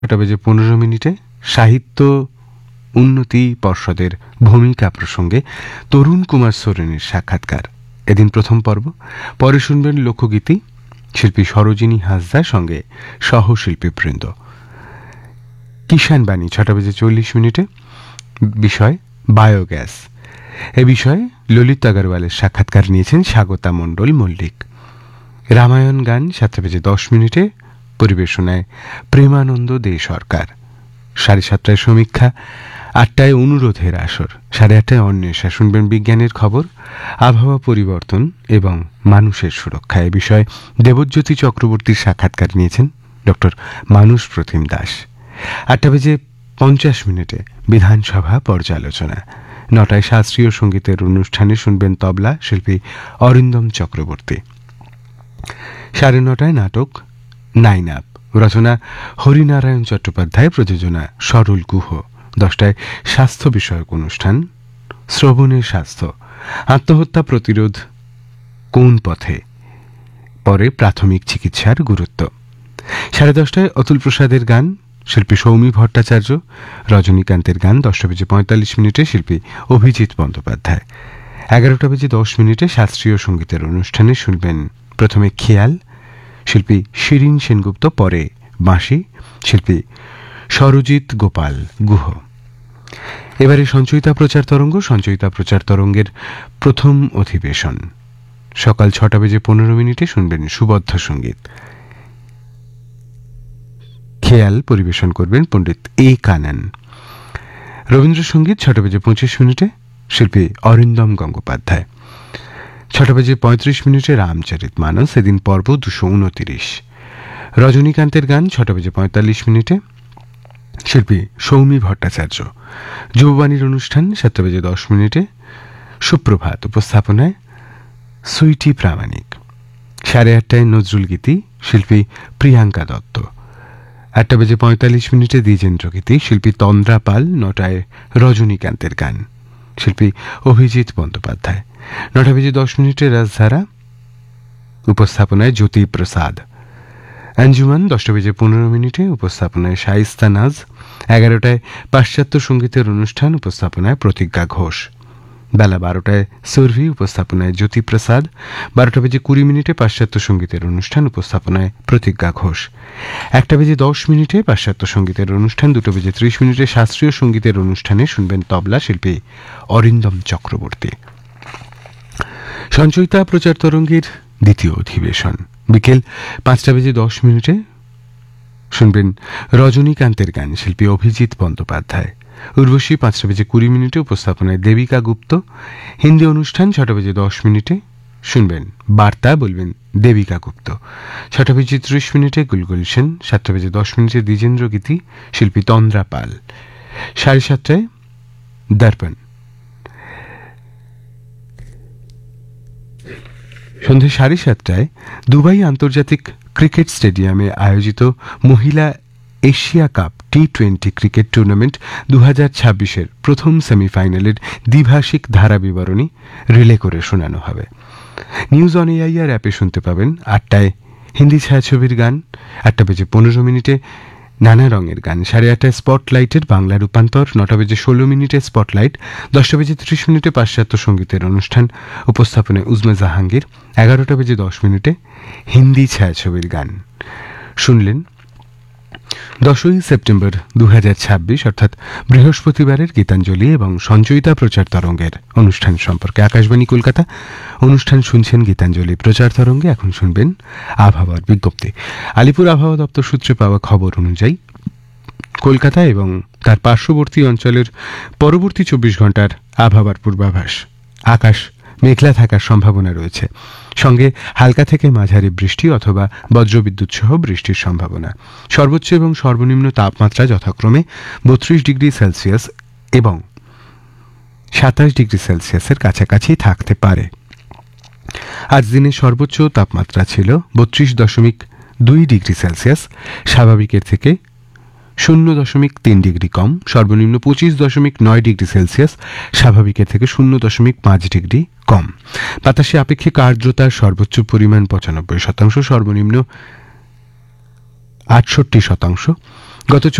9:15 সাহিত্য উন্নতি পর্ষদের ভূমিকা প্রসঙ্গে তরুণ কুমার সোরেনের সাক্ষাৎকার। এদিন প্রথম পর্ব। পরে শুনবেন লোকগীতি, শিল্পী সরোজিনী হাসদার সঙ্গে সহশিল্পীবৃন্দ। কিষাণ বাণী 6:40 বিষয় বায়োগ্যাস। এ বিষয়ে ললিত আগরওয়ালের সাক্ষাৎকার নিয়েছেন স্বাগতা মণ্ডল মল্লিক। রামায়ণ গান 7:10 পরিবেশনায় প্রেমানন্দ দে সরকার। 7:30 সমীক্ষা, 8টায় অনুরোধের আসর, 8:30 অন্বেষা। শুনবেন বিজ্ঞানের খবর, আবহাওয়া পরিবর্তন এবং মানুষের সুরক্ষা। এ বিষয়ে দেবজ্যোতি চক্রবর্তীর সাক্ষাৎকার নিয়েছেন ডক্টর মানুষ প্রতিম দাস। 8:50 বিধানসভা পর্যালোচনা। 9টায় শাস্ত্রীয় সঙ্গীতের অনুষ্ঠানে শুনবেন তবলা শিল্পী অরিন্দম চক্রবর্তী। 9:30 নাটক নাইন আপ, রচনা হরিনারায়ণ চট্টোপাধ্যায়, প্রযোজনা সরল গুহ। 10টায় স্বাস্থ্য বিষয়ক অনুষ্ঠান শ্রবণের স্বাস্থ্য, আত্মহত্যা প্রতিরোধ কোন পথে, পরে প্রাথমিক চিকিৎসার গুরুত্ব। 10:30 অতুল প্রসাদের গান, শিল্পী সৌমি ভট্টাচার্য। রজনীকান্তের গান 10:45 শিল্পী অভিজিৎ বন্দ্যোপাধ্যায়। 11:10 শাস্ত্রীয় সঙ্গীতের অনুষ্ঠানে শুনবেন প্রথমে খেয়াল, শিল্পী শিরিন সেনগুপ্ত, পরে বাঁশি, শিল্পী সরজিৎ গোপাল গুহ। এবারে সঞ্চয়িতা প্রচার তরঙ্গ। সঞ্চয়িতা প্রচার তরঙ্গের প্রথম অধিবেশন। সকাল 6:15 শুনবেন সুবদ্ধ সঙ্গীত। খেয়াল পরিবেশন করবেন পণ্ডিত এ কানন। রবীন্দ্রসঙ্গীত 6:25 শিল্পী অরিন্দম গঙ্গোপাধ্যায়। 6:35 রামচরিত মানস, এদিন পর্ব 229। রজনীকান্তের গান 6:45 শিল্পী সৌমি ভট্টাচার্য। যুববাণীর অনুষ্ঠান 7:10 সুপ্রভাত, উপস্থাপনায় সুইটি প্রামাণিক। 8:30 নজরুল গীতি, শিল্পী প্রিয়াঙ্কা দত্ত। 8:45 দ্বিজেন্দ্র গীতি, শিল্পী তন্দ্রা পাল। 9টায় রজনীকান্তের গান, শিল্পী অভিজিৎ বন্দ্যোপাধ্যায়। 9:10 রাজধারা, উপস্থাপনায় জ্যোতি প্রসাদ। অঞ্জুমান 10:15 উপস্থাপনায় শাইস্তা নাজ। 11টায় পাশ্চাত্য সঙ্গীতের অনুষ্ঠান, উপস্থাপনায় প্রতিজ্ঞা ঘোষ। বেলা 12টায় সুরভি, উপস্থাপনায় জ্যোতি প্রসাদ। 12:20 পাশ্চাত্য সঙ্গীতের অনুষ্ঠান, উপস্থাপনায় প্রতিজ্ঞা ঘোষ। 1:10 পাশ্চাত্য সঙ্গীতের অনুষ্ঠান। 2:30 শাস্ত্রীয় সঙ্গীতের অনুষ্ঠানে শুনবেন তবলা শিল্পী অরিন্দম চক্রবর্তী। সঞ্চয়িতা প্রচার তরঙ্গের দ্বিতীয় অধিবেশন। বিকেল 5:10 শুনবেন রজনীকান্তের গান, শিল্পী অভিজিৎ বন্দ্যোপাধ্যায়। উর্বশী 5:20 উপস্থাপনায় দেবিকা গুপ্ত। হিন্দি অনুষ্ঠান 6:10 শুনবেন বার্তা, বলবেন দেবিকা গুপ্ত। 6:30 গুলগুলশন। 7:10 দ্বিজেন্দ্র গীতি, শিল্পী তন্দ্রা পাল। 7:30 দর্পণ। সন্ধে 7:30 দুবাই আন্তর্জাতিক ক্রিকেট স্টেডিয়ামে আয়োজিত মহিলা Asia cup T20 cricket tournament 2026 প্রথম সেমিফাইনালের দ্বিভাষিক ধারা বিবরণী রিলে করে শোনানো হবে। নিউজ অন এআইআর অ্যাপে শুনতে পাবেন। 8টায় হিন্দি ছায়াছবির গান, 8:15 নানা রঙের গান। 8:30 স্পটলাইটের বাংলা রূপান্তর। 9:16 স্পটলাইট। 10:30 পাশ্চাত্য সঙ্গীতের অনুষ্ঠান, উপস্থাপনায় উজমা জাহাঙ্গীর। 11:10 হিন্দি ছায়াছবির গান। শুনলেন 10ই সেপ্টেম্বর 2026 অর্থাৎ বৃহস্পতিবারের গীতাঞ্জলি এবং সঞ্চয়িতা প্রচার তরঙ্গের অনুষ্ঠান সম্পর্কে। আকাশবাণী কলকাতা অনুষ্ঠান শুনছেন গীতাঞ্জলি প্রচার তরঙ্গে। এখন শুনবেন আবহাওয়ার বিজ্ঞপ্তি। আলিপুর আবহাওয়া দপ্তর সূত্রে পাওয়া খবর অনুযায়ী কলকাতা এবং তার পার্শ্ববর্তী অঞ্চলের পরবর্তী 24 ঘন্টার আবহাওয়ার পূর্বাভাস। আকাশ মেঘলা থাকার সম্ভাবনা রয়েছে, সঙ্গে হালকা থেকে মাঝারি বৃষ্টি অথবা বজ্রবিদ্যুৎ সহ বৃষ্টির সম্ভাবনা। সর্বোচ্চ এবং সর্বনিম্ন তাপমাত্রা যথাক্রমে 32 ডিগ্রি সেলসিয়াস এবং 27 ডিগ্রি সেলসিয়াসের কাছাকাছি থাকতে পারে। আজ দিনের সর্বোচ্চ তাপমাত্রা ছিল 32.2 ডিগ্রি সেলসিয়াস, স্বাভাবিকের থেকে 0.3 ডিগ্রি কম। সর্বনিম্ন 25.9 ডিগ্রি সেলসিয়াস, স্বাভাবিকের থেকে 0.5 ডিগ্রি কম। বাতাসে আপেক্ষিক আর্দ্রতার সর্বোচ্চ পরিমাণ 95%, সর্বনিম্ন 68%। গত